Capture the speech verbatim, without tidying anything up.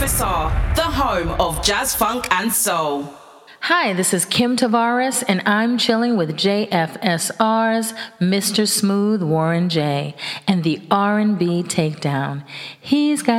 F R, the home of jazz, funk, and soul. Hi, this is Kim Tavares, and I'm chilling with J F S R's Mister Smooth Warren J and the R and B Takedown. He's got